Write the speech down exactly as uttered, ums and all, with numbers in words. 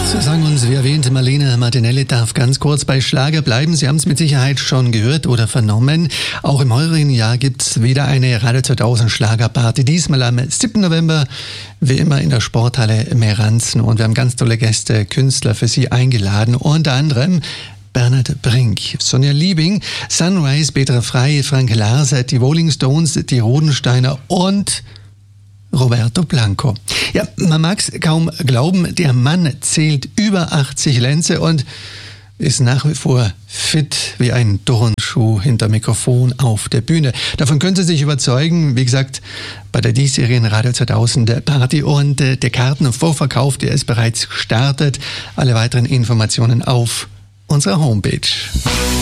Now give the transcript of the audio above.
So sagen uns, wie erwähnt, Marlene Martinelli darf ganz kurz bei Schlager bleiben. Sie haben es mit Sicherheit schon gehört oder vernommen. Auch im heurigen Jahr gibt es wieder eine Radio zweitausend Schlagerparty. Diesmal am siebten November, wie immer in der Sporthalle Meranzen. Und wir haben ganz tolle Gäste, Künstler für Sie eingeladen. Unter anderem Bernhard Brink, Sonja Liebing, Sunrise, Petra Frey, Frank Larse, die Rolling Stones, die Rodensteiner und Roberto Blanco. Ja, man mag es kaum glauben, der Mann zählt über achtzig Lenze und ist nach wie vor fit wie ein Turnschuh hinter Mikrofon auf der Bühne. Davon können Sie sich überzeugen, wie gesagt, bei der diesjährigen Radio zweitausend Party und äh, der Kartenvorverkauf, der ist bereits gestartet. Alle weiteren Informationen auf unserer Homepage.